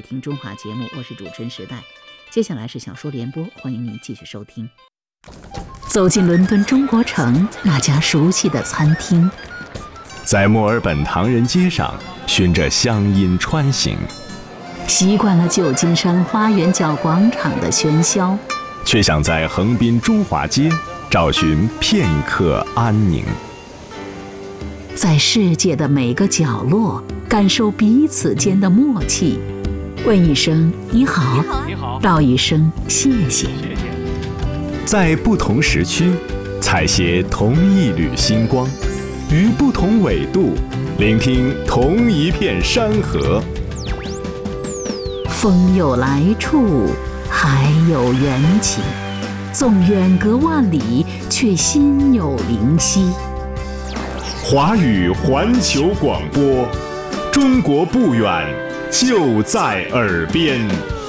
听中华节目，我是主持人时代。接下来是小说联播，欢迎您继续收听。走进伦敦中国城那家熟悉的餐厅， 在墨尔本唐人街上循着乡音穿行， 习惯了旧金山花园角广场的喧嚣， 却想在横滨中华街找寻片刻安宁。 在世界的每个角落感受彼此间的默契，问一声你好， 你好， 道一声谢谢。 在不同时区采撷同一缕星光，于不同纬度聆听同一片山河。 风有来处，海有缘起，纵远隔万里，却心有灵犀。 华语环球广播，中国不远，就在耳边。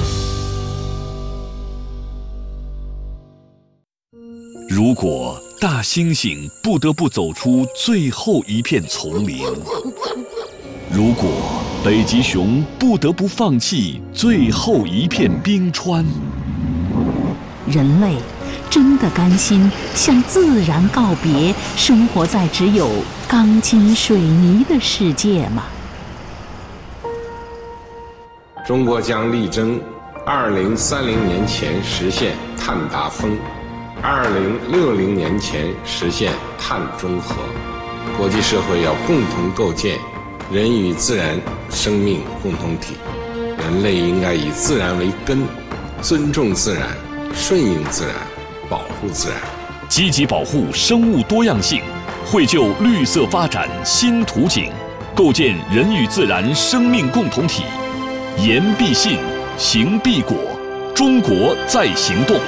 如果大猩猩不得不走出最后一片丛林，如果北极熊不得不放弃最后一片冰川， 人类真的甘心向自然告别，生活在只有钢筋水泥的世界吗？ 中国将力争2030年前实现碳达峰，2060年前实现碳中和。国际社会要共同构建人与自然生命共同体，人类应该以自然为根，尊重自然，顺应自然，保护自然， 积极保护生物多样性，绘就绿色发展新图景，构建人与自然生命共同体。言必信，行必果，中国在行动。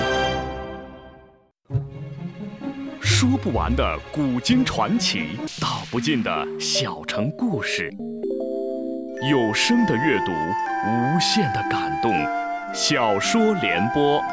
说不完的古今传奇，道不尽的小城故事。有声的阅读，无限的感动。小说联播。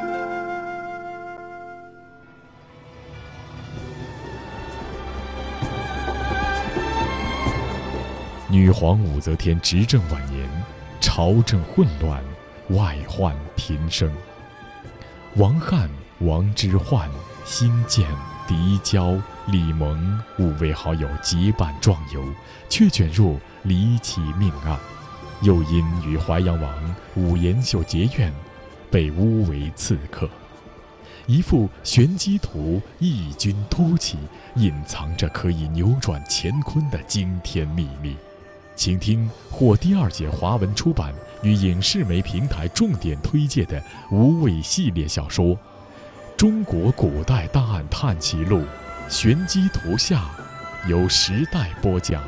女皇武则天执政晚年，朝政混乱，外患频生。王翰、王之涣、辛渐、狄娇、李蒙5位好友结伴壮游，却卷入离奇命案，又因与淮阳王武延秀结怨，被诬为刺客。一幅玄机图异军突起，隐藏着可以扭转乾坤的惊天秘密。请听获第2届华文出版与影视媒平台重点推介的无畏系列小说《中国古代大案探奇录》玄机图下，由时代播讲。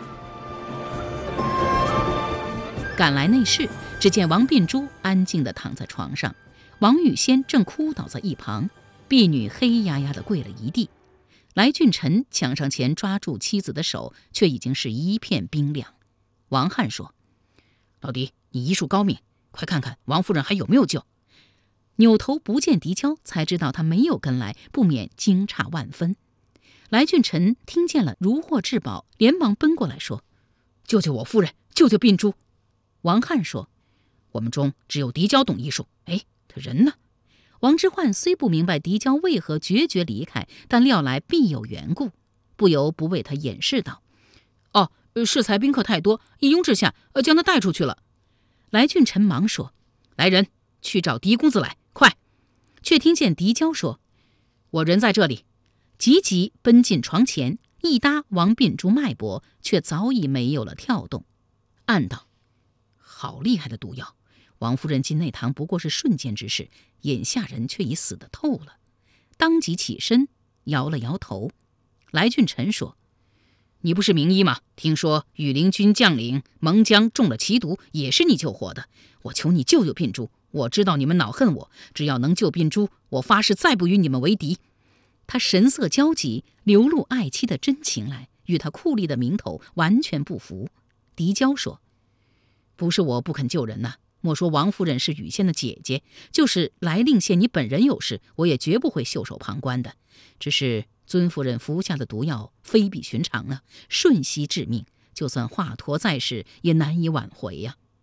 赶来内室，只见王秉珠安静地躺在床上，王宇仙正哭倒在一旁，婢女黑压压地跪了一地。来俊臣抢上前抓住妻子的手，却已经是一片冰凉。王翰说：“老狄，你医术高明，快看看王夫人还有没有救。”扭头不见狄娇，才知道她没有跟来，不免惊诧万分。来俊臣听见了如获至宝，连忙奔过来说：“救救我夫人，救救秉珠。”王翰说：“我们中只有狄娇懂医术，哎，他人呢？”王之涣虽不明白狄娇为何决绝离开，但料来必有缘故，不由不为他掩饰道：“哦，适才宾客太多，一拥之下，将他带出去了。”来俊臣忙说：“来人，去找狄公子来，快！”却听见狄娇说：“我人在这里。”急急奔进床前，一搭王秉珠脉搏，却早已没有了跳动。暗道：好厉害的毒药！王夫人进内堂不过是瞬间之事，眼下人却已死得透了。当即起身，摇了摇头。来俊臣说：“你不是名医吗？听说羽林军将领蒙江中了奇毒，也是你救活的。我求你救救秉珠，我知道你们恼恨我，只要能救秉珠，我发誓再不与你们为敌。”他神色焦急，流露爱妻的真情来，与他酷吏的名头完全不符。狄娇说：“不是我不肯救人呐，莫说王夫人是羽仙的姐姐，就是来令县你本人有事，我也绝不会袖手旁观的。只是尊夫人服下的毒药非比寻常啊，瞬息致命，就算华佗在世也难以挽回呀。”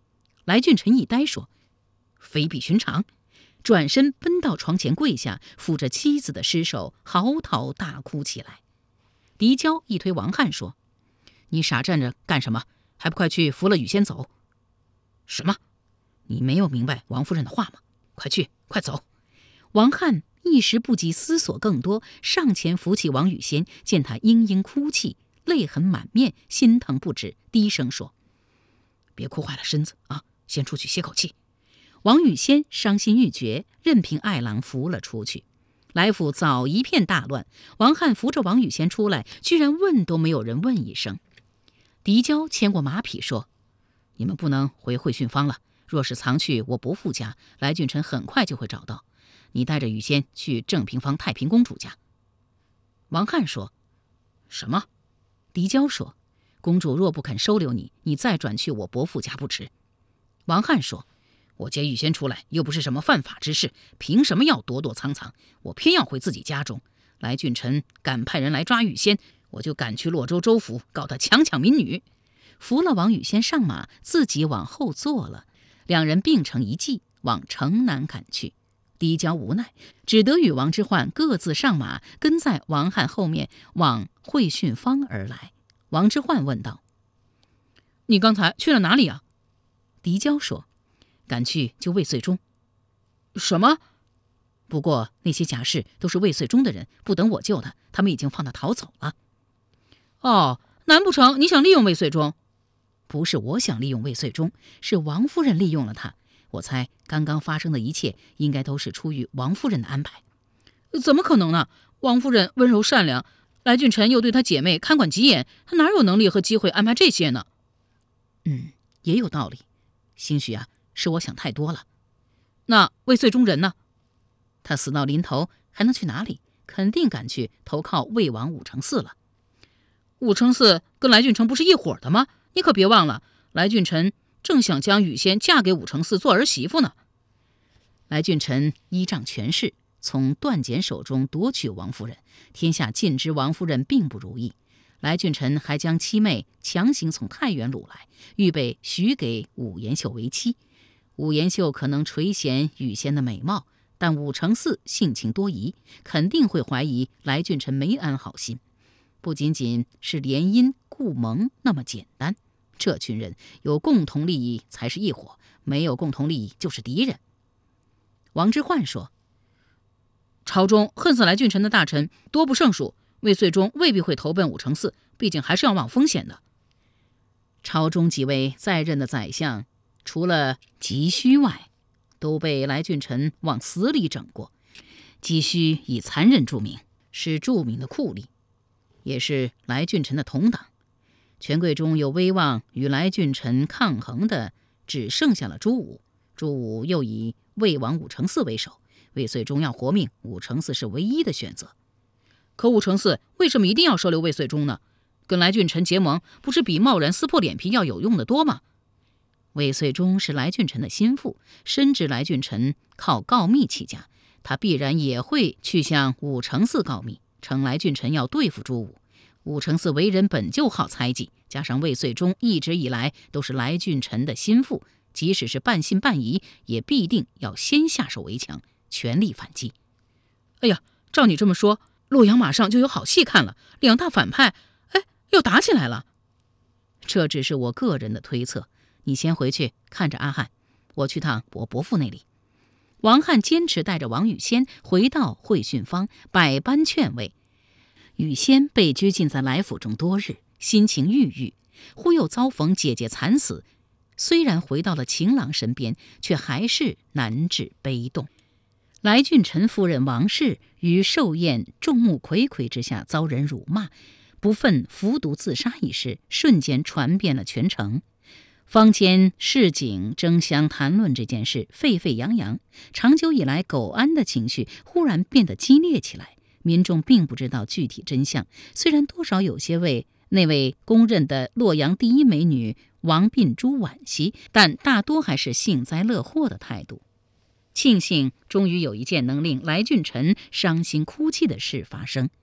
来俊臣一呆，说：“非比寻常。”转身奔到床前跪下，扶着妻子的尸首嚎啕大哭起来。狄娇一推王翰说：“你傻站着干什么？还不快去扶了雨仙走？”“什么？你没有明白王夫人的话吗？快去，快走！”王翰一时不及思索更多，上前扶起王雨仙，见他嘤嘤哭泣，泪痕满面，心疼不止，低声说：“别哭坏了身子啊，先出去歇口气。”王雨仙伤心欲绝，任凭爱郎扶了出去。来府早一片大乱，王翰扶着王雨仙出来，居然问都没有人问一声。狄娇牵过马匹说：“你们不能回会训坊了，若是藏去我伯父家，来俊臣很快就会找到。你带着雨仙去正平坊太平公主家。”王翰说：“什么？”狄娇说：“公主若不肯收留你，你再转去我伯父家不迟。”王翰说：“我接雨仙出来又不是什么犯法之事，凭什么要躲躲藏藏？我偏要回自己家中。来俊臣敢派人来抓雨仙，我就赶去洛州州府告他强抢民女。”扶了王雨仙上马，自己往后坐了，两人并成一骑往城南赶去。狄娇无奈，只得与王之涣各自上马，跟在王翰后面往会训坊而来。王之涣问道：“你刚才去了哪里啊？”狄娇说：“赶去救魏遂忠。”“什么？”“不过那些甲士都是魏遂忠的人，不等我救他，他们已经放他逃走了。”“哦，难不成你想利用魏遂忠？”“不是我想利用魏遂忠，是王夫人利用了他。我猜刚刚发生的一切应该都是出于王夫人的安排。”“怎么可能呢？王夫人温柔善良，来俊臣又对她姐妹看管极严，她哪有能力和机会安排这些呢？”“也有道理，兴许是我想太多了。那魏遂忠人呢？他死到临头还能去哪里？肯定赶去投靠魏王武承嗣了。”“武承嗣跟来俊臣不是一伙的吗？你可别忘了，来俊臣正想将雨仙嫁给武承嗣做儿媳妇呢。”来俊臣依仗权势，从段简手中夺取王夫人，天下尽知王夫人并不如意。来俊臣还将妻妹强行从太原掳来，预备许给武延秀为妻。武延秀可能垂涎雨仙的美貌，但武承嗣性情多疑，肯定会怀疑来俊臣没安好心。不仅仅是联姻固盟那么简单，这群人有共同利益才是一伙，没有共同利益就是敌人。王之涣说：“朝中恨死来俊臣的大臣多不胜数，魏遂忠未必会投奔武承嗣，毕竟还是要冒风险的。”朝中几位在任的宰相，除了急需外，都被来俊臣往死里整过。急需以残忍著名，是著名的酷吏，也是来俊臣的同党。权贵中有威望与来俊臣抗衡的，只剩下了朱武。朱武又以魏王武承嗣为首，魏遂忠要活命，武承嗣是唯一的选择。可武承嗣为什么一定要收留魏遂忠呢？跟来俊臣结盟，不是比贸然撕破脸皮要有用的多吗？魏遂忠是来俊臣的心腹，深知来俊臣靠告密起家，他必然也会去向武承嗣告密，称来俊臣要对付朱武。武承嗣为人本就好猜忌，加上魏遂忠一直以来都是来俊臣的心腹，即使是半信半疑，也必定要先下手为强，全力反击。哎呀，照你这么说，洛阳马上就有好戏看了，两大反派要打起来了。这只是我个人的推测，你先回去看着阿翰，我去趟我伯父那里。王翰坚持带着王雨仙回到会训坊，百般劝慰。雨仙被拘禁在来府中多日，心情郁郁，忽又遭逢姐姐惨死，虽然回到了情郎身边，却还是难止悲动。来俊臣夫人王氏于寿宴众目睽睽之下遭人辱骂，不忿服毒自杀一事瞬间传遍了全城。坊间市井争相谈论这件事，沸沸扬扬。长久以来苟安的情绪忽然变得激烈起来，民众并不知道具体真相，虽然多少有些为那位公认的洛阳第一美女王鬓珠惋惜，但大多还是幸灾乐祸的态度。庆幸终于有一件能令来俊臣伤心哭泣的事发生。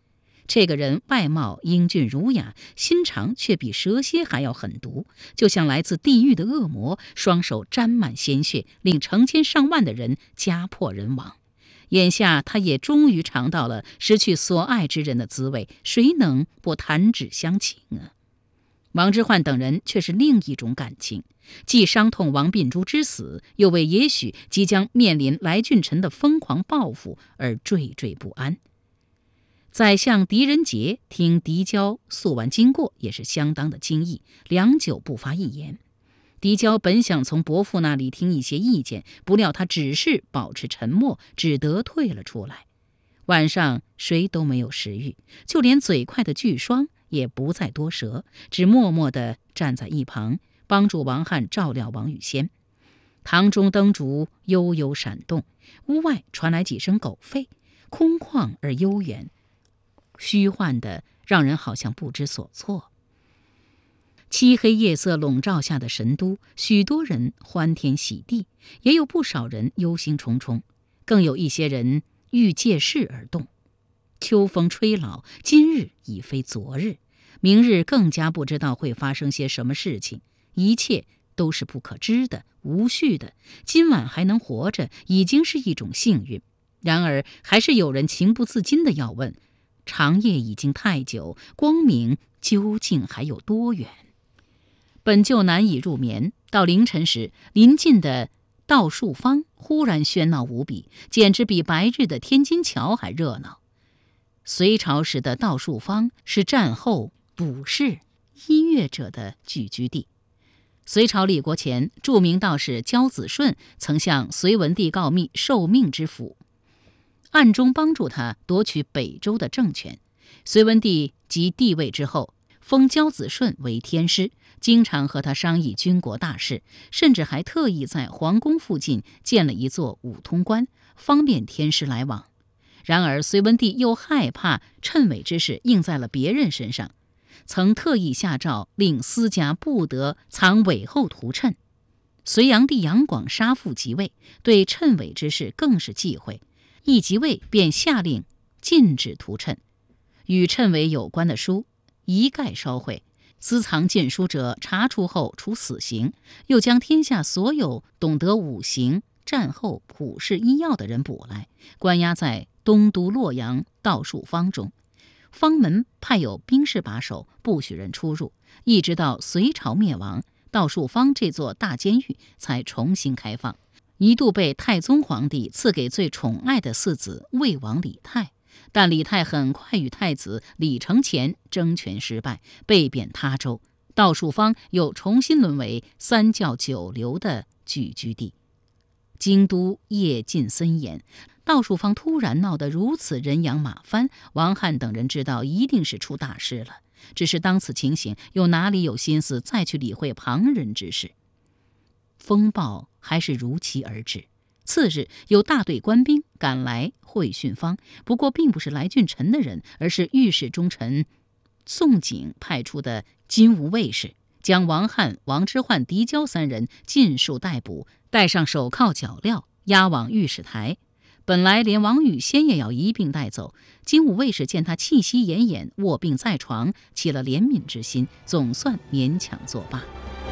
这个人外貌英俊儒雅，心肠却比蛇蝎还要狠毒，就像来自地狱的恶魔，双手沾满鲜血，令成千上万的人家破人亡。眼下他也终于尝到了失去所爱之人的滋味，谁能不弹指相情啊？王之涣等人却是另一种感情，既伤痛王秉珠之死，又为也许即将面临来俊臣的疯狂报复而惴惴不安。宰相狄仁杰听狄娇诉完经过，也是相当的惊异，良久不发一言。狄娇本想从伯父那里听一些意见，不料他只是保持沉默，只得退了出来。晚上谁都没有食欲，就连嘴快的巨霜也不再多舌，只默默地站在一旁，帮助王翰照料王语仙。堂中灯烛悠悠闪动，屋外传来几声狗吠，空旷而悠远，虚幻的让人好像不知所措。漆黑夜色笼罩下的神都，许多人欢天喜地，也有不少人忧心忡忡，更有一些人欲借势而动。秋风吹老，今日已非昨日，明日更加不知道会发生些什么事情，一切都是不可知的、无序的。今晚还能活着，已经是一种幸运。然而，还是有人情不自禁地要问：长夜已经太久，光明究竟还有多远？本就难以入眠，到凌晨时，临近的道树坊忽然喧闹无比，简直比白日的天津桥还热闹。隋朝时的道树坊是战后卜士、医乐者的聚居地。隋朝立国前，著名道士焦子顺曾向隋文帝告密受命之符，暗中帮助他夺取北周的政权。隋文帝即帝位之后，封焦子顺为天师，经常和他商议军国大事，甚至还特意在皇宫附近建了一座五通关，方便天师来往。然而隋文帝又害怕谶纬之事应在了别人身上，曾特意下诏令私家不得藏韦后图谶。隋炀帝杨广杀父即位，对谶纬之事更是忌讳，一即位便下令禁止图谶，与谶纬有关的书一概烧毁，私藏禁书者查处后处死刑，又将天下所有懂得五行、战后普世医药的人捕来，关押在东都洛阳道树坊中。坊门派有兵士把守，不许人出入，一直到隋朝灭亡，道树坊这座大监狱才重新开放，一度被太宗皇帝赐给最宠爱的四子魏王李泰。但李泰很快与太子李承乾争权失败，被贬他州，道树坊又重新沦为三教九流的聚居地。京都夜禁森严，道树坊突然闹得如此人仰马翻，王翰等人知道一定是出大事了。只是当此情形，又哪里有心思再去理会旁人之事？风暴还是如期而至。次日，有大队官兵赶来会训坊，不过并不是来俊臣的人，而是御史中丞宋璟派出的金吾卫士，将王翰、王之涣、狄娇三人尽数逮捕，带上手铐脚镣，押往御史台。本来连王语仙也要一并带走，金吾卫士见他气息奄奄，卧病在床，起了怜悯之心，总算勉强作罢。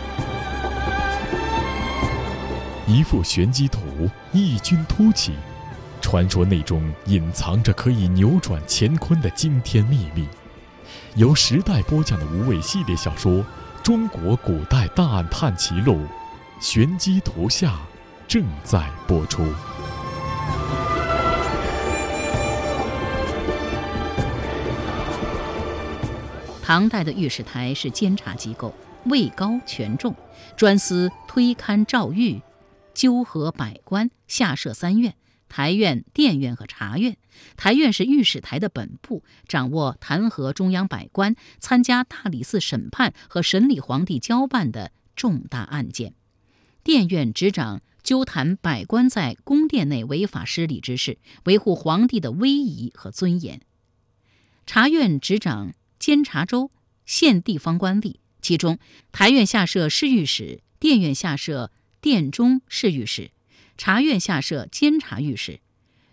一幅玄机图，异军突起，传说内中隐藏着可以扭转乾坤的惊天秘密。由时代播讲的无畏系列小说《中国古代大案探奇录》玄机图下正在播出。 唐代的御史台是监察机构，位高权重，专司推勘诏狱、纠合百官，下设三院：台院、殿院和察院。台院是御史台的本部，掌握弹劾中央百官、参加大理寺审判和审理皇帝交办的重大案件。殿院执掌纠弹百官在宫殿内违法失礼之事，维护皇帝的威仪和尊严。察院执掌监察州县地方官吏，其中台院下设侍御史，殿院下设殿中侍御史，察院下设监察御史。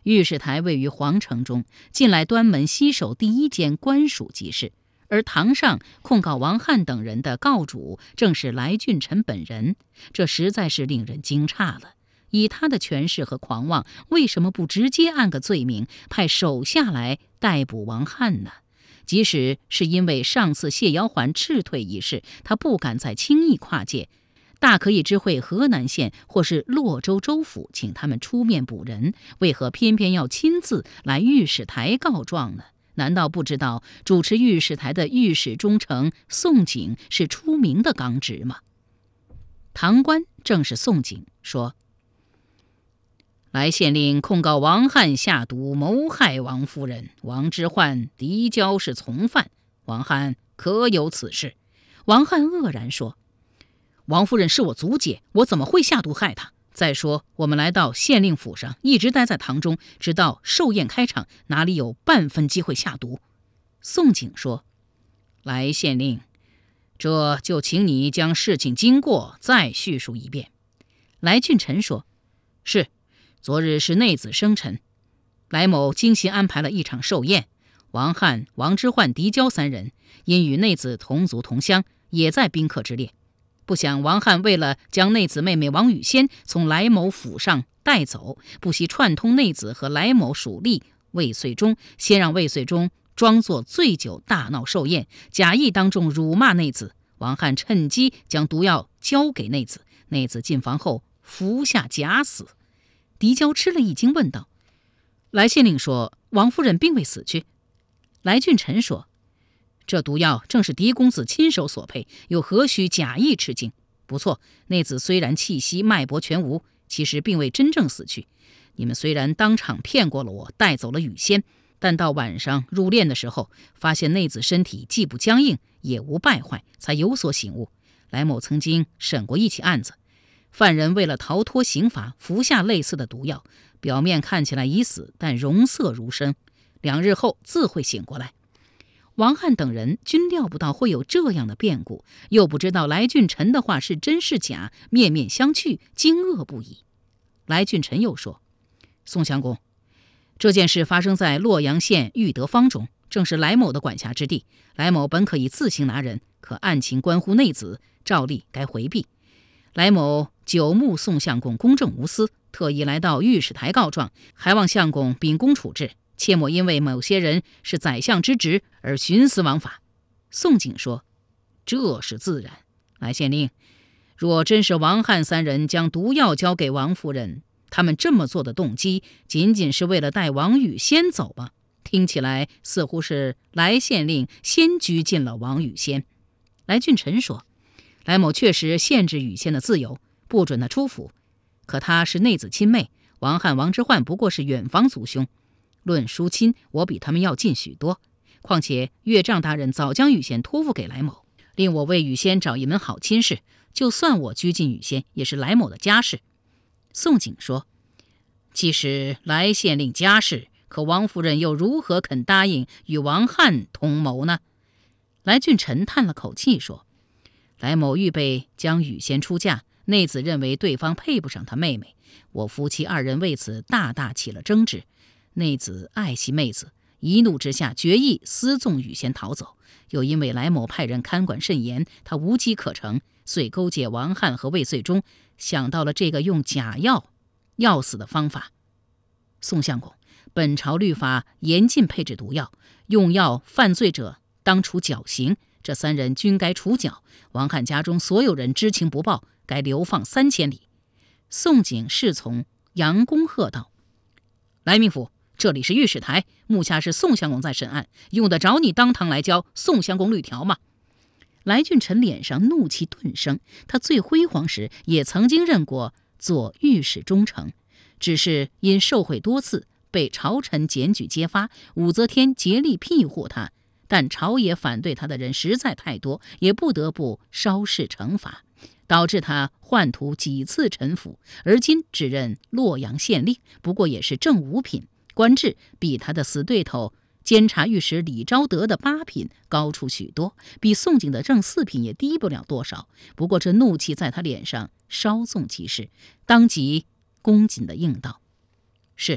御史台位于皇城中，近来端门西首第一间官署集市，而堂上控告王翰等人的告主正是来俊臣本人，这实在是令人惊诧了。以他的权势和狂妄，为什么不直接按个罪名，派手下来逮捕王翰呢？即使是因为上次谢尧桓斥退一事，他不敢再轻易跨界，大可以知会河南县或是洛州州府，请他们出面捕人，为何偏偏要亲自来御史台告状呢？难道不知道主持御史台的御史中丞宋璟是出名的刚直吗？堂官正是宋璟说，来县令控告王翰下毒谋害王夫人，王之涣嫡交是从犯，王翰可有此事？王翰愕然说，王夫人是我族姐，我怎么会下毒害她？再说我们来到县令府上，一直待在堂中，直到寿宴开场，哪里有半分机会下毒？宋璟说，来县令，这就请你将事情经过再叙述一遍。来俊臣说，是，昨日是内子生辰，来某精心安排了一场寿宴，王翰、王之涣、嫡交三人，因与内子同族同乡，也在宾客之列。不想王翰为了将内子妹妹王语仙从来某府上带走，不惜串通内子和来某属吏魏遂忠，先让魏遂忠装作醉酒大闹寿宴，假意当众辱骂内子。王翰趁机将毒药交给内子，内子进房后服下假死。狄娇吃了一惊，问道，来县令说王夫人并未死去。来俊臣说，这毒药正是狄公子亲手所配，又何须假意吃惊？不错，内子虽然气息脉搏全无，其实并未真正死去。你们虽然当场骗过了我，带走了雨仙，但到晚上入殓的时候，发现内子身体既不僵硬，也无败坏，才有所醒悟。来某曾经审过一起案子，犯人为了逃脱刑罚，服下类似的毒药，表面看起来已死，但容色如生，2日后自会醒过来。王翰等人均料不到会有这样的变故，又不知道来俊臣的话是真是假，面面相觑，惊愕不已。来俊臣又说，宋襄公，这件事发生在洛阳县玉德坊中，正是来某的管辖之地。来某本可以自行拿人，可案情关乎内子，照例该回避。来某久目宋相公公正无私，特意来到御史台告状，还望相公秉公处置，切莫因为某些人是宰相之职而徇私枉法。宋璟说，这是自然。来县令，若真是王翰三人将毒药交给王夫人，他们这么做的动机仅仅是为了带王语仙走吗？听起来似乎是来县令先拘禁了王语仙。来俊臣说，来某确实限制语仙的自由，不准他出府，可他是内子亲妹，王翰、王之涣不过是远房族兄，论叔亲，我比他们要近许多。况且岳丈大人早将语仙托付给来某，令我为语仙找一门好亲事，就算我拘禁语仙，也是来某的家事。宋璟说，即使来县令家事，可王夫人又如何肯答应与王翰同谋呢？来俊臣叹了口气说，来某预备将语仙出嫁，内子认为对方配不上他妹妹，我夫妻2人为此大大起了争执。内子爱惜妹子，一怒之下决意私纵语仙逃走，又因为来某派人看管甚严，他无机可乘，遂勾结王翰和魏遂忠，想到了这个用假药药死的方法。宋相公，本朝律法严禁配置毒药，用药犯罪者当处绞刑，这3人均该处绞。王翰家中所有人知情不报，该流放3000里。宋璟侍从杨公喝道，来命府，这里是御史台，目下是宋相公在审案，用得着你当堂来教宋相公律条吗？来俊臣脸上怒气顿生，他最辉煌时也曾经任过做御史中丞，只是因受贿多次，被朝臣检举揭发，武则天竭力庇护他，但朝野反对他的人实在太多，也不得不稍事惩罚，导致他宦途几次陈腐，而今只任洛阳县令，不过也是正5品，官制比他的死对头监察御史李昭德的8品高出许多，比宋璟的正4品也低不了多少。不过这怒气在他脸上稍纵即逝，当即恭谨地应道，是，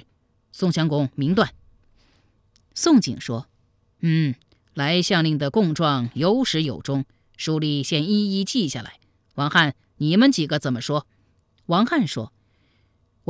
宋襄公明断。宋景说：来相令的供状有始有终，书吏先一一记下来。王翰，你们几个怎么说？王翰说：